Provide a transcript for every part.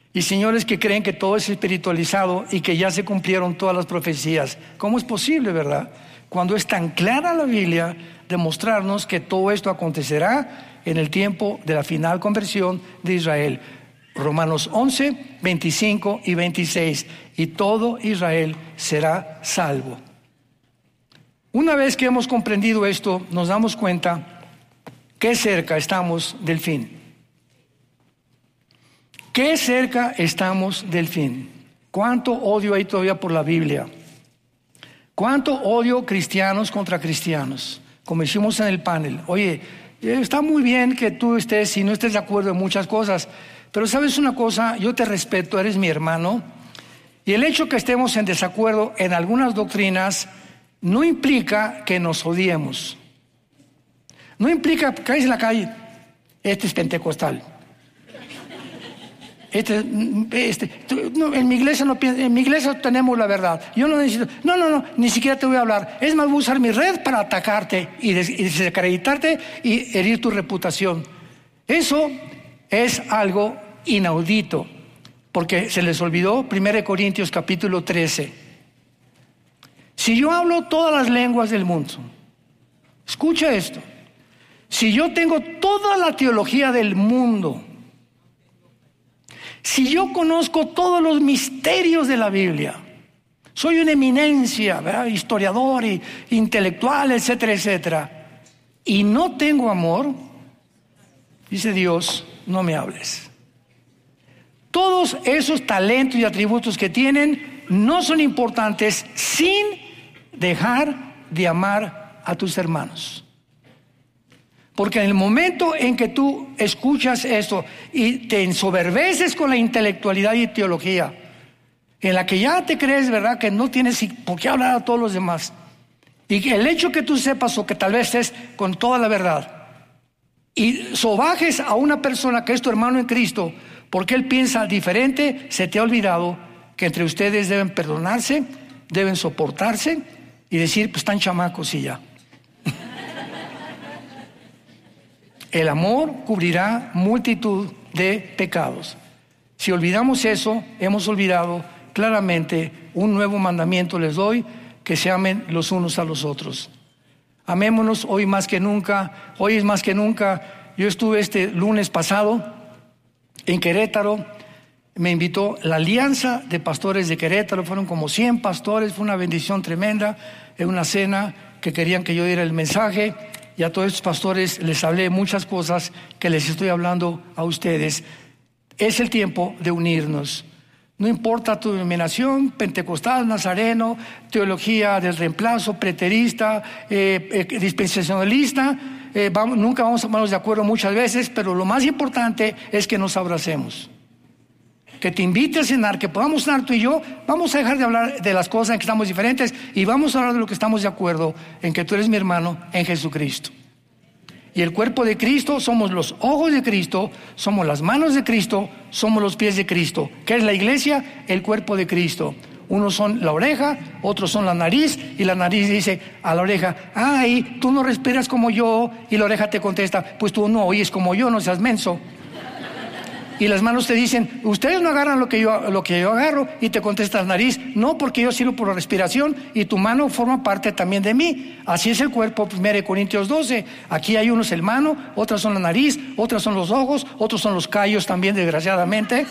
Y señores que creen que todo es espiritualizado y que ya se cumplieron todas las profecías. ¿Cómo es posible, verdad? Cuando es tan clara la Biblia de mostrarnos que todo esto acontecerá en el tiempo de la final conversión de Israel. Romanos 11, 25 y 26. Y todo Israel será salvo. Una vez que hemos comprendido esto, nos damos cuenta que cerca estamos del fin. Qué cerca estamos del fin. Cuánto odio hay todavía por la Biblia. Cuánto odio cristianos contra cristianos. Como hicimos en el panel. Oye, está muy bien que tú estés y no estés de acuerdo en muchas cosas, pero sabes una cosa, yo te respeto, eres mi hermano, y el hecho que estemos en desacuerdo en algunas doctrinas no implica que nos odiemos. No implica que caes en la calle, este es pentecostal. En mi iglesia no pienso, en mi iglesia tenemos la verdad. Yo no necesito, no, ni siquiera te voy a hablar. Es más, voy a usar mi red para atacarte y desacreditarte y herir tu reputación. Eso es algo inaudito, porque se les olvidó 1 Corintios capítulo 13. Si yo hablo todas las lenguas del mundo, escucha esto. Si yo tengo toda la teología del mundo, si yo conozco todos los misterios de la Biblia, soy una eminencia, ¿verdad? Historiador y intelectual, etcétera, etcétera, y no tengo amor, dice Dios, no me hables. Todos esos talentos y atributos que tienen no son importantes sin dejar de amar a tus hermanos. Porque en el momento en que tú escuchas esto y te ensoberbeces con la intelectualidad y teología, en la que ya te crees, ¿verdad?, que no tienes por qué hablar a todos los demás, y que el hecho que tú sepas o que tal vez estés con toda la verdad, y sobajes a una persona que es tu hermano en Cristo, porque él piensa diferente, se te ha olvidado que entre ustedes deben perdonarse, deben soportarse y decir, pues están chamacos y ya. El amor cubrirá multitud de pecados. Si olvidamos eso, hemos olvidado claramente un nuevo mandamiento les doy, que se amen los unos a los otros. Amémonos hoy más que nunca, hoy es más que nunca. Yo estuve este lunes pasado en Querétaro, me invitó la Alianza de Pastores de Querétaro, fueron como 100 pastores, fue una bendición tremenda, en una cena que querían que yo diera el mensaje. Y a todos estos pastores les hablé muchas cosas que les estoy hablando a ustedes. Es el tiempo de unirnos. No importa tu denominación, pentecostal, nazareno, teología del reemplazo, preterista, dispensacionalista, nunca vamos a ponernos de acuerdo muchas veces, pero lo más importante es que nos abracemos. Que te invite a cenar, que podamos cenar tú y yo. Vamos a dejar de hablar de las cosas en que estamos diferentes y vamos a hablar de lo que estamos de acuerdo, en que tú eres mi hermano en Jesucristo. Y el cuerpo de Cristo, somos los ojos de Cristo, somos las manos de Cristo, somos los pies de Cristo. ¿Qué es la iglesia? El cuerpo de Cristo. Unos son la oreja, otros son la nariz, y la nariz dice a la oreja, ay, tú no respiras como yo, y la oreja te contesta, pues tú no oyes como yo, no seas menso. Y las manos te dicen, ustedes no agarran lo que yo agarro, y te contesta la nariz, no, porque yo sirvo por la respiración y tu mano forma parte también de mí. Así es el cuerpo, 1 Corintios 12. Aquí hay unos el mano, otras son la nariz, otras son los ojos, otros son los callos también, desgraciadamente.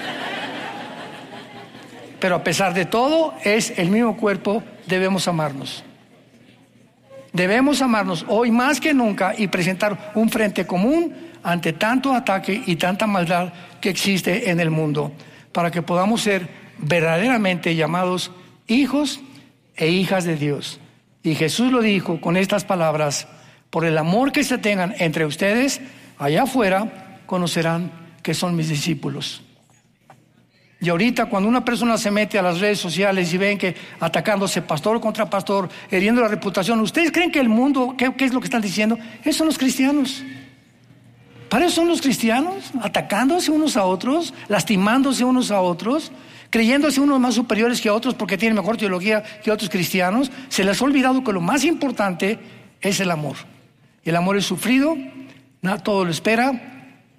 Pero a pesar de todo, es el mismo cuerpo, debemos amarnos. Debemos amarnos hoy más que nunca y presentar un frente común ante tanto ataque y tanta maldad que existe en el mundo, para que podamos ser verdaderamente llamados hijos e hijas de Dios. Y Jesús lo dijo con estas palabras, por el amor que se tengan entre ustedes, allá afuera conocerán que son mis discípulos. Y ahorita cuando una persona se mete a las redes sociales y ven que atacándose pastor contra pastor, hiriendo la reputación, ¿ustedes creen que el mundo, qué es lo que están diciendo? Esos son los cristianos. Para eso son los cristianos, atacándose unos a otros, lastimándose unos a otros, creyéndose unos más superiores que otros porque tienen mejor teología que otros cristianos. Se les ha olvidado que lo más importante es el amor. El amor es sufrido, todo lo espera,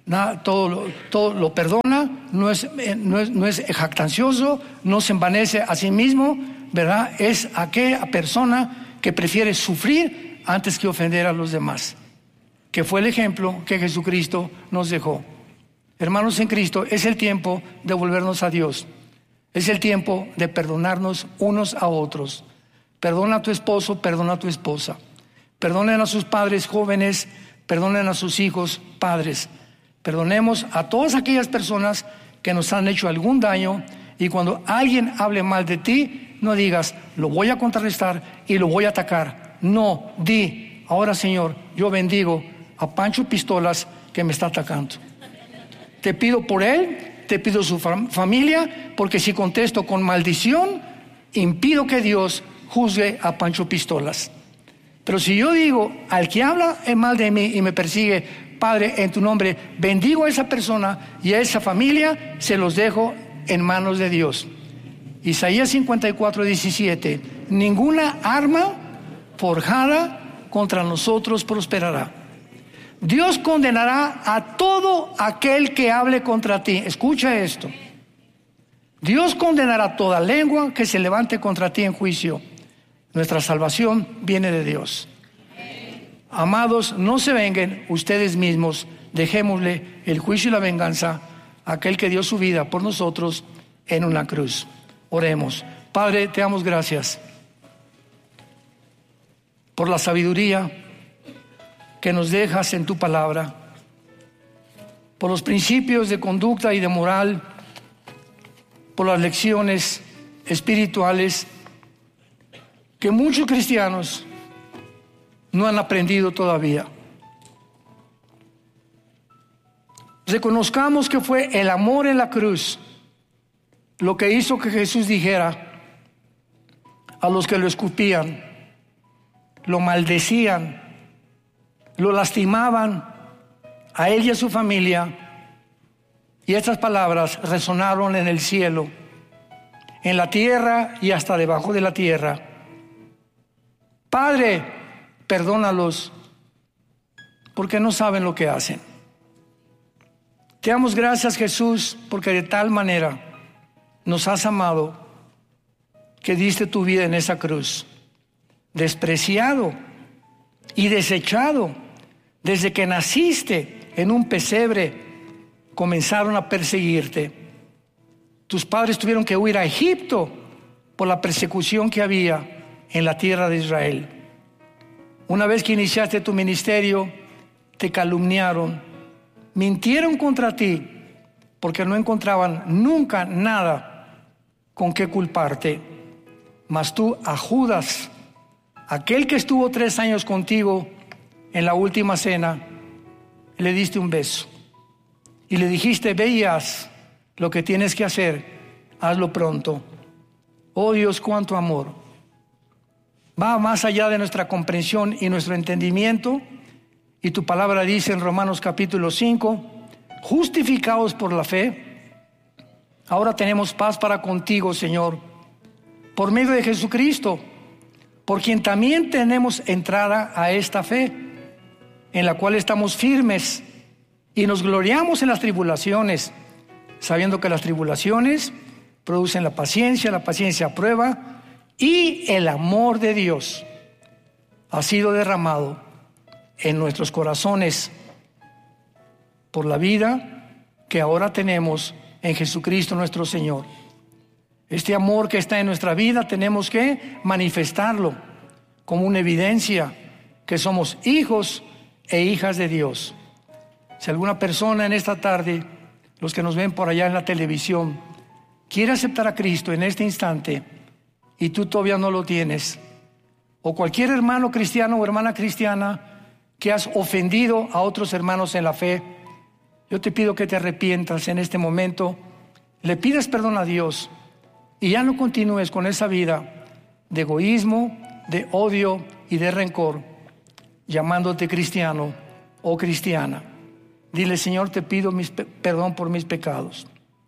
todo lo perdona, no es jactancioso, no se envanece a sí mismo, ¿verdad? Es aquella persona que prefiere sufrir antes que ofender a los demás, que fue el ejemplo que Jesucristo nos dejó. Hermanos en Cristo, es el tiempo de volvernos a Dios. Es el tiempo de perdonarnos unos a otros. Perdona a tu esposo, perdona a tu esposa. Perdonen a sus padres jóvenes, perdonen a sus hijos padres. Perdonemos a todas aquellas personas que nos han hecho algún daño, y cuando alguien hable mal de ti, no digas, lo voy a contrarrestar y lo voy a atacar. No, di, ahora Señor, yo bendigo a Pancho Pistolas que me está atacando. Te pido por él, te pido su familia, porque si contesto con maldición, impido que Dios juzgue a Pancho Pistolas. Pero si yo digo, al que habla mal de mí y me persigue, Padre, en tu nombre, bendigo a esa persona y a esa familia, se los dejo en manos de Dios. Isaías 54:17, ninguna arma forjada contra nosotros prosperará. Dios condenará a todo aquel que hable contra ti. Escucha esto. Dios condenará toda lengua que se levante contra ti en juicio. Nuestra salvación viene de Dios. Amados, no se venguen ustedes mismos, dejémosle el juicio y la venganza a aquel que dio su vida por nosotros en una cruz. Oremos. Padre, te damos gracias por la sabiduría que nos dejas en tu palabra, por los principios de conducta y de moral, por las lecciones espirituales que muchos cristianos no han aprendido todavía. Reconozcamos que fue el amor en la cruz lo que hizo que Jesús dijera a los que lo escupían, lo maldecían, lo lastimaban, a él y a su familia, y estas palabras resonaron en el cielo, en la tierra y hasta debajo de la tierra. Padre, perdónalos, porque no saben lo que hacen. Te damos gracias, Jesús, porque de tal manera nos has amado que diste tu vida en esa cruz, despreciado y desechado. Desde que naciste en un pesebre, comenzaron a perseguirte. Tus padres tuvieron que huir a Egipto por la persecución que había en la tierra de Israel. Una vez que iniciaste tu ministerio, te calumniaron, mintieron contra ti, porque no encontraban nunca nada con qué culparte. Mas tú, a Judas, aquel que estuvo 3 años contigo en la última cena, le diste un beso y le dijiste, ve y haz lo que tienes que hacer, hazlo pronto. Oh Dios, cuánto amor. Va más allá de nuestra comprensión y nuestro entendimiento, y tu palabra dice en Romanos capítulo 5, justificados por la fe, ahora tenemos paz para contigo, Señor, por medio de Jesucristo, por quien también tenemos entrada a esta fe, en la cual estamos firmes y nos gloriamos en las tribulaciones, sabiendo que las tribulaciones producen la paciencia prueba, y el amor de Dios ha sido derramado en nuestros corazones por la vida que ahora tenemos en Jesucristo nuestro Señor. Este amor que está en nuestra vida tenemos que manifestarlo como una evidencia que somos hijos e hijas de Dios. Si alguna persona en esta tarde, los que nos ven por allá en la televisión, quiere aceptar a Cristo en este instante y tú todavía no lo tienes, o cualquier hermano cristiano o hermana cristiana que has ofendido a otros hermanos en la fe, yo te pido que te arrepientas en este momento, le pidas perdón a Dios y ya no continúes con esa vida de egoísmo, de odio y de rencor, llamándote cristiano o cristiana. Dile, Señor, te pido perdón por mis pecados.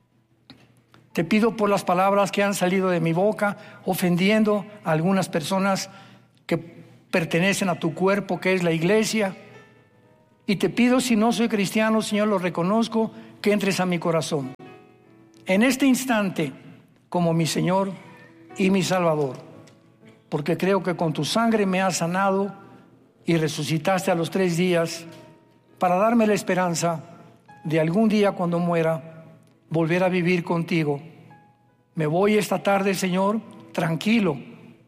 Te pido por las palabras que han salido de mi boca, ofendiendo a algunas personas que pertenecen a tu cuerpo, que es la iglesia. Y te pido, si no soy cristiano, Señor, lo reconozco, que entres a mi corazón. En este instante, como mi Señor y mi Salvador. Porque creo que con tu sangre me has sanado y resucitaste a los 3 días para darme la esperanza de algún día cuando muera, volver a vivir contigo. Me voy esta tarde, Señor, tranquila,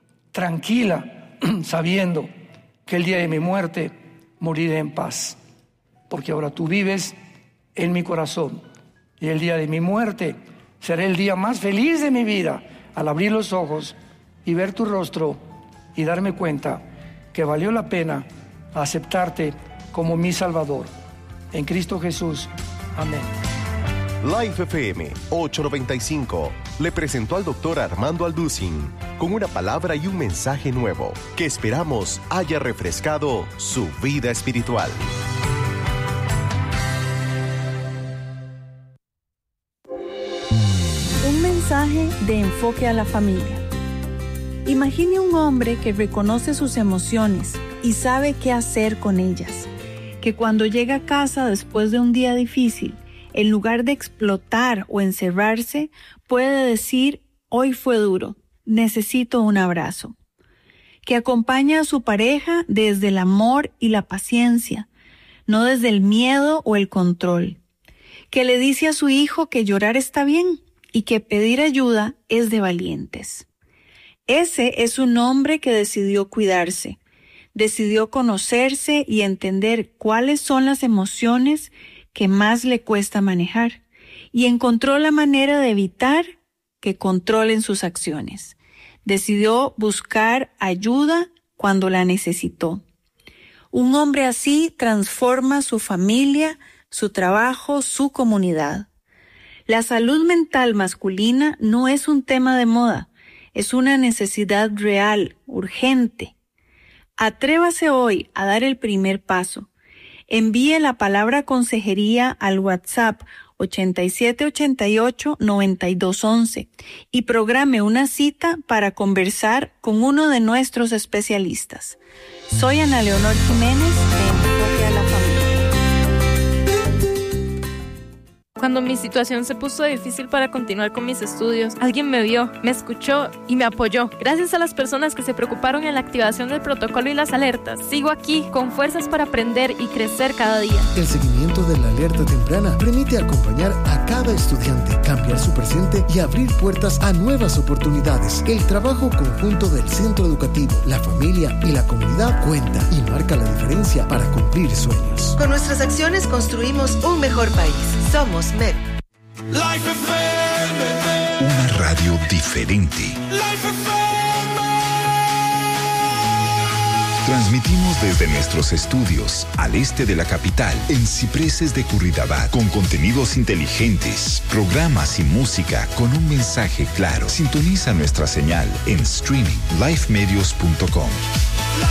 sabiendo que el día de mi muerte moriré en paz. Porque ahora tú vives en mi corazón. Y el día de mi muerte será el día más feliz de mi vida, al abrir los ojos y ver tu rostro y darme cuenta que valió la pena aceptarte como mi Salvador. En Cristo Jesús. Amén. Life FM 895 le presentó al Dr. Armando Alducin con una palabra y un mensaje nuevo que esperamos haya refrescado su vida espiritual. Un mensaje de enfoque a la familia. Imagine un hombre que reconoce sus emociones y sabe qué hacer con ellas, que cuando llega a casa después de un día difícil, en lugar de explotar o encerrarse, puede decir: hoy fue duro, necesito un abrazo. Que acompaña a su pareja desde el amor y la paciencia, no desde el miedo o el control. Que le dice a su hijo que llorar está bien y que pedir ayuda es de valientes. Ese es un hombre que decidió cuidarse, decidió conocerse y entender cuáles son las emociones que más le cuesta manejar, y encontró la manera de evitar que controlen sus acciones. Decidió buscar ayuda cuando la necesitó. Un hombre así transforma su familia, su trabajo, su comunidad. La salud mental masculina no es un tema de moda, es una necesidad real, urgente. Atrévase hoy a dar el primer paso. Envíe la palabra consejería al WhatsApp 8788-9211 y programe una cita para conversar con uno de nuestros especialistas. Soy Ana Leonor Jiménez de Enfoque a la Familia. Cuando mi situación se puso difícil para continuar con mis estudios, alguien me vio, me escuchó y me apoyó. Gracias a las personas que se preocuparon en la activación del protocolo y las alertas, sigo aquí con fuerzas para aprender y crecer cada día. El seguimiento de la alerta temprana permite acompañar a cada estudiante, cambiar su presente y abrir puertas a nuevas oportunidades. El trabajo conjunto del centro educativo, la familia y la comunidad cuenta y marca la diferencia para cumplir sueños. Con nuestras acciones construimos un mejor país. Somos MED. Una radio diferente. Transmitimos desde nuestros estudios al este de la capital, en Cipreses de Curridabat, con contenidos inteligentes, programas y música con un mensaje claro. Sintoniza nuestra señal en streaming lifemedios.com.